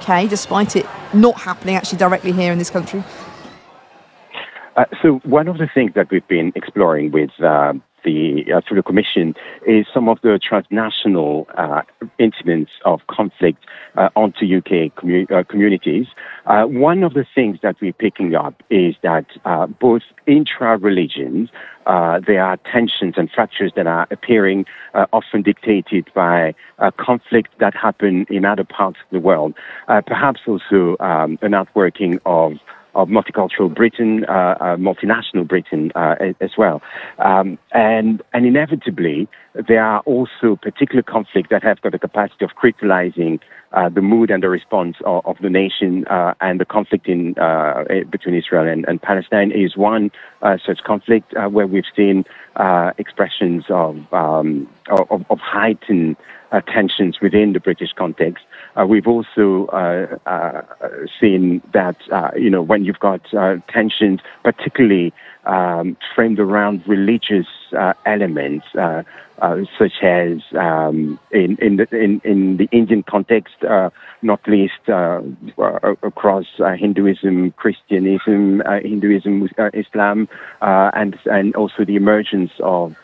UK, despite it not happening actually directly here in this country? So one of the things that we've been exploring with through the Commission is some of the transnational incidents of conflict onto UK communities. One of the things that we're picking up is that both intra-religions, there are tensions and fractures that are appearing, often dictated by conflict that happen in other parts of the world. Perhaps also an outworking of multicultural Britain, multinational Britain as well. And inevitably, there are also particular conflicts that have got the capacity of crystallizing the mood and the response of the nation, and the conflict between Israel and Palestine is one such conflict where we've seen expressions of heightened tensions within the British context. We've also seen that, when you've got tensions, particularly framed around religious elements, such as in the Indian context, not least across Hinduism, Christianism, Islam, and also the emergence of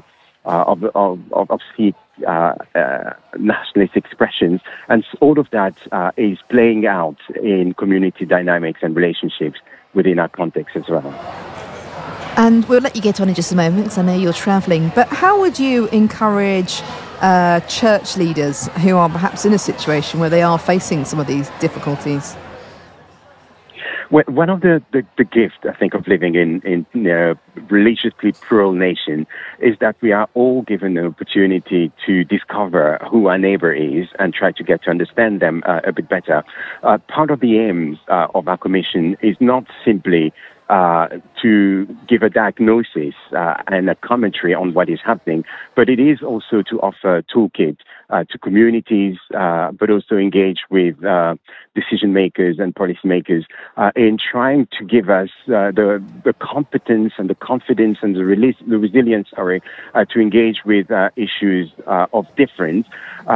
Sikh nationalist expressions, and all of that is playing out in community dynamics and relationships within our context as well. And we'll let you get on in just a moment because I know you're travelling, but how would you encourage church leaders who are perhaps in a situation where they are facing some of these difficulties? Well, one of the gifts, I think, of living in a religiously plural nation is that we are all given an opportunity to discover who our neighbor is and try to get to understand them a bit better. Part of the aims of our commission is not simply to give a diagnosis and a commentary on what is happening, but it is also to offer a toolkit to communities, but also engage with decision makers and policymakers in trying to give us the competence and the confidence and the resilience, to engage with issues of difference.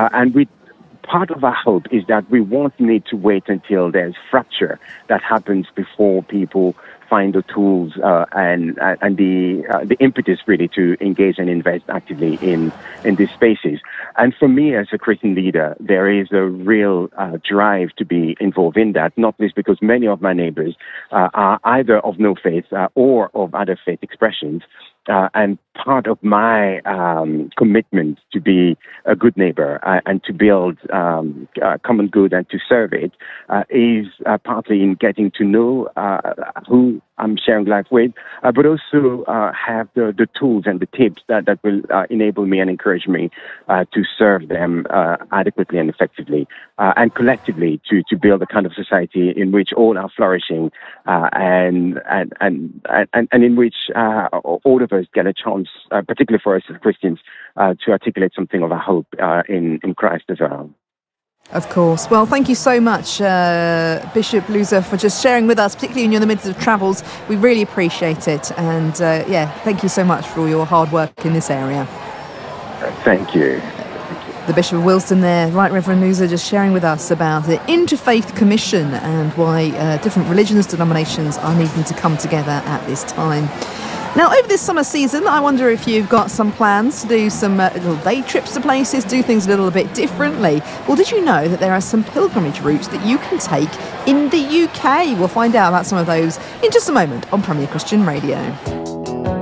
Part of our hope is that we won't need to wait until there's fracture that happens before people find the tools and the impetus really to engage and invest actively in these spaces. And for me as a Christian leader, there is a real drive to be involved in that, not least because many of my neighbors are either of no faith or of other faith expressions. And part of my commitment to be a good neighbor and to build common good and to serve it is partly in getting to know who I'm sharing life with, but also have the tools and the tips that will enable me and encourage me to serve them adequately and effectively, and collectively to build a kind of society in which all are flourishing and in which all of us get a chance, particularly for us as Christians, to articulate something of a hope in Christ as well. Of course. Well, thank you so much, Bishop Louza, for just sharing with us, particularly when you're in the midst of travels. We really appreciate it. And thank you so much for all your hard work in this area. Thank you. The Bishop of Willesden there, Right Reverend Louza, just sharing with us about the Interfaith Commission and why different religions, denominations are needing to come together at this time. Now, over this summer season, I wonder if you've got some plans to do some little day trips to places, do things a little bit differently. Well, did you know that there are some pilgrimage routes that you can take in the UK? We'll find out about some of those in just a moment on Premier Christian Radio.